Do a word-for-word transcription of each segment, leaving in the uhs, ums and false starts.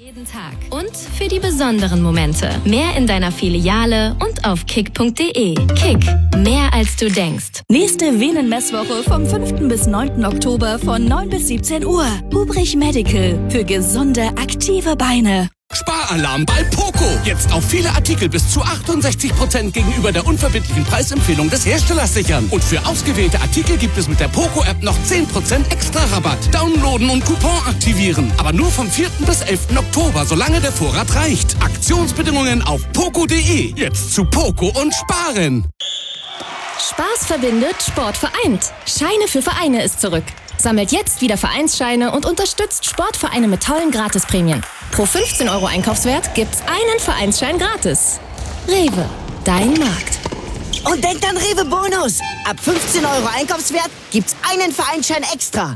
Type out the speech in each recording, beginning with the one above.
Jeden Tag. Und für die besonderen Momente. Mehr in deiner Filiale und auf kick punkt de. Kick, mehr als du denkst. Nächste Venenmesswoche vom fünften bis neunten Oktober von neun bis siebzehn Uhr. Hubrich Medical für gesunde, aktive Beine. Sparalarm bei Poco. Jetzt auf viele Artikel bis zu achtundsechzig Prozent gegenüber der unverbindlichen Preisempfehlung des Herstellers sichern. Und für ausgewählte Artikel gibt es mit der Poco-App noch zehn Prozent extra Rabatt. Downloaden und Coupon aktivieren. Aber nur vom vierten bis elften Oktober, solange der Vorrat reicht. Aktionsbedingungen auf poco punkt de. Jetzt zu Poco und sparen. Spaß verbindet, Sport vereint. Scheine für Vereine ist zurück. Sammelt jetzt wieder Vereinsscheine und unterstützt Sportvereine mit tollen Gratisprämien. Pro fünfzehn Euro Einkaufswert gibt's einen Vereinsschein gratis. Rewe, dein Markt. Und denkt an Rewe Bonus. Ab fünfzehn Euro Einkaufswert gibt's einen Vereinsschein extra.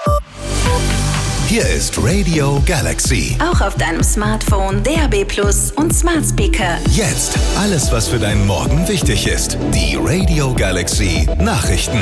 Hier ist Radio Galaxy. Auch auf deinem Smartphone, D A B Plus und Smart Speaker. Jetzt alles, was für deinen Morgen wichtig ist. Die Radio Galaxy Nachrichten.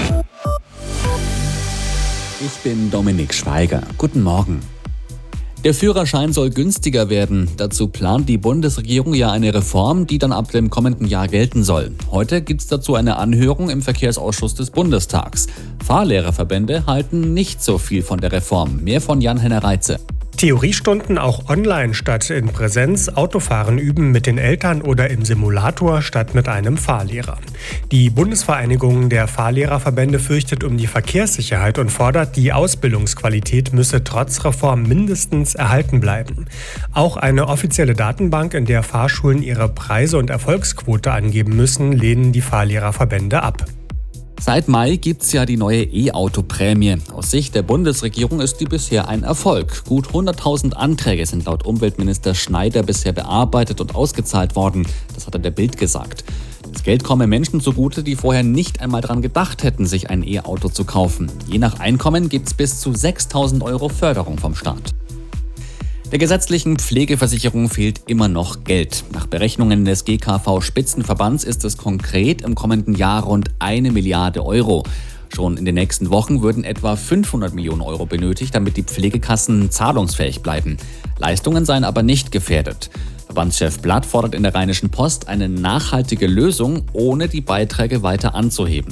Ich bin Dominik Schweiger. Guten Morgen. Der Führerschein soll günstiger werden. Dazu plant die Bundesregierung ja eine Reform, die dann ab dem kommenden Jahr gelten soll. Heute gibt es dazu eine Anhörung im Verkehrsausschuss des Bundestags. Fahrlehrerverbände halten nicht so viel von der Reform. Mehr von Jan-Henner Reitze. Theoriestunden auch online statt in Präsenz, Autofahren üben mit den Eltern oder im Simulator statt mit einem Fahrlehrer. Die Bundesvereinigung der Fahrlehrerverbände fürchtet um die Verkehrssicherheit und fordert, die Ausbildungsqualität müsse trotz Reform mindestens erhalten bleiben. Auch eine offizielle Datenbank, in der Fahrschulen ihre Preise und Erfolgsquote angeben müssen, lehnen die Fahrlehrerverbände ab. Seit Mai gibt's ja die neue E-Auto-Prämie. Aus Sicht der Bundesregierung ist die bisher ein Erfolg. Gut hunderttausend Anträge sind laut Umweltminister Schneider bisher bearbeitet und ausgezahlt worden. Das hat er der Bild gesagt. Das Geld komme Menschen zugute, die vorher nicht einmal daran gedacht hätten, sich ein E-Auto zu kaufen. Je nach Einkommen gibt's bis zu sechstausend Euro Förderung vom Staat. Der gesetzlichen Pflegeversicherung fehlt immer noch Geld. Nach Berechnungen des G K V-Spitzenverbands ist es konkret im kommenden Jahr rund eine Milliarde Euro. Schon in den nächsten Wochen würden etwa fünfhundert Millionen Euro benötigt, damit die Pflegekassen zahlungsfähig bleiben. Leistungen seien aber nicht gefährdet. Verbandschef Blatt fordert in der Rheinischen Post eine nachhaltige Lösung, ohne die Beiträge weiter anzuheben.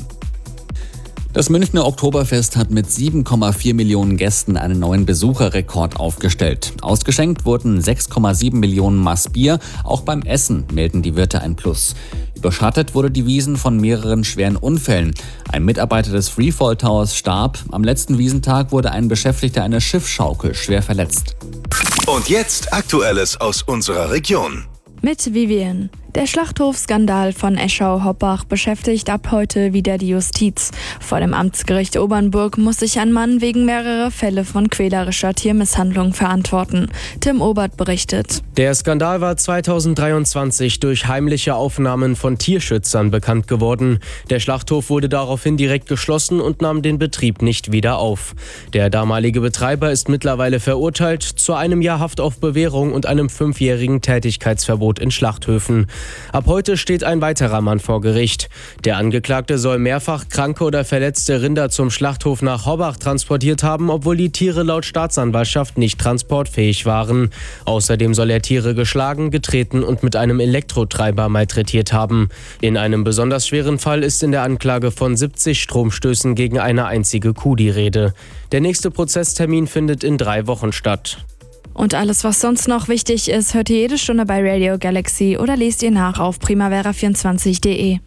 Das Münchner Oktoberfest hat mit sieben Komma vier Millionen Gästen einen neuen Besucherrekord aufgestellt. Ausgeschenkt wurden sechs Komma sieben Millionen Maß Bier. Auch beim Essen melden die Wirte ein Plus. Überschattet wurde die Wiesn von mehreren schweren Unfällen. Ein Mitarbeiter des Freefall Towers starb. Am letzten Wiesntag wurde ein Beschäftigter einer Schiffsschaukel schwer verletzt. Und jetzt Aktuelles aus unserer Region. Mit Vivian. Der Schlachthofskandal von Eschau-Hoppach beschäftigt ab heute wieder die Justiz. Vor dem Amtsgericht Obernburg muss sich ein Mann wegen mehrerer Fälle von quälerischer Tiermisshandlung verantworten. Tim Obert berichtet. Der Skandal war zweitausenddreiundzwanzig durch heimliche Aufnahmen von Tierschützern bekannt geworden. Der Schlachthof wurde daraufhin direkt geschlossen und nahm den Betrieb nicht wieder auf. Der damalige Betreiber ist mittlerweile verurteilt zu einem Jahr Haft auf Bewährung und einem fünfjährigen Tätigkeitsverbot in Schlachthöfen. Ab heute steht ein weiterer Mann vor Gericht. Der Angeklagte soll mehrfach kranke oder verletzte Rinder zum Schlachthof nach Hobbach transportiert haben, obwohl die Tiere laut Staatsanwaltschaft nicht transportfähig waren. Außerdem soll er Tiere geschlagen, getreten und mit einem Elektrotreiber malträtiert haben. In einem besonders schweren Fall ist in der Anklage von siebzig Stromstößen gegen eine einzige Kuh die Rede. Der nächste Prozesstermin findet in drei Wochen statt. Und alles, was sonst noch wichtig ist, hört ihr jede Stunde bei Radio Galaxy oder lest ihr nach auf primavera vierundzwanzig punkt de.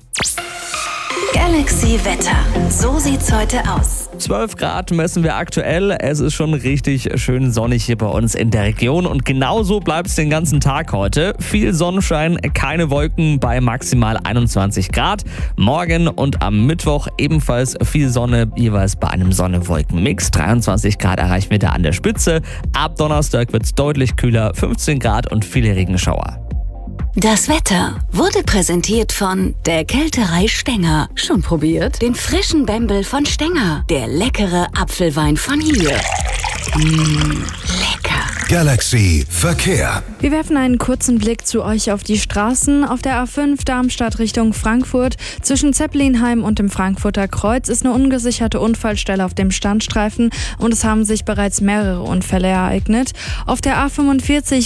Galaxy Wetter. So sieht's heute aus. zwölf Grad messen wir aktuell. Es ist schon richtig schön sonnig hier bei uns in der Region. Und genauso bleibt es den ganzen Tag heute. Viel Sonnenschein, keine Wolken bei maximal einundzwanzig Grad. Morgen und am Mittwoch ebenfalls viel Sonne, jeweils bei einem Sonne-Wolken-Mix. dreiundzwanzig Grad erreichen wir da an der Spitze. Ab Donnerstag wird es deutlich kühler, fünfzehn Grad und viele Regenschauer. Das Wetter wurde präsentiert von der Kälterei Stenger. Schon probiert? Den frischen Bembel von Stenger. Der leckere Apfelwein von hier. Mmh, lecker. Galaxy Verkehr. Wir werfen einen kurzen Blick zu euch auf die Straßen. Auf der A fünf Darmstadt Richtung Frankfurt. Zwischen Zeppelinheim und dem Frankfurter Kreuz ist eine ungesicherte Unfallstelle auf dem Standstreifen und es haben sich bereits mehrere Unfälle ereignet. Auf der A fünfundvierzig